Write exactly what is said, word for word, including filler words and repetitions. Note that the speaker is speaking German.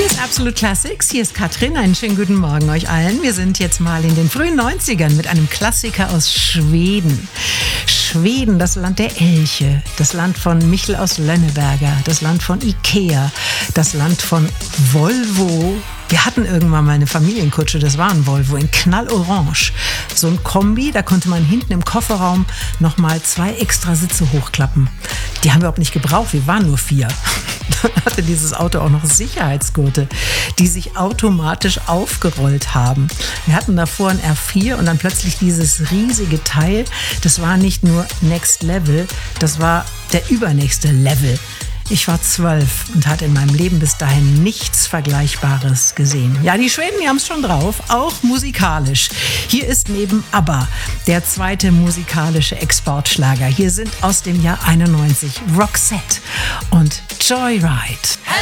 Hier ist Absolute Classics, hier ist Katrin, einen schönen guten Morgen euch allen. Wir sind jetzt mal in den frühen neunzigern mit einem Klassiker aus Schweden. Schweden, das Land der Elche, das Land von Michel aus Lönneberger, das Land von Ikea, das Land von Volvo. Wir hatten irgendwann mal eine Familienkutsche, das war ein Volvo in knallorange. So ein Kombi, da konnte man hinten im Kofferraum nochmal zwei extra Sitze hochklappen. Die haben wir überhaupt nicht gebraucht, wir waren nur vier. Dann hatte dieses Auto auch noch Sicherheitsgurte, die sich automatisch aufgerollt haben. Wir hatten davor ein R vier und dann plötzlich dieses riesige Teil. Das war nicht nur Next Level, das war der übernächste Level. Ich war zwölf und hatte in meinem Leben bis dahin nichts Vergleichbares gesehen. Ja, die Schweden, die haben es schon drauf, auch musikalisch. Hier ist neben ABBA der zweite musikalische Exportschlager. Hier sind aus dem Jahr einundneunzig Roxette und Joyride.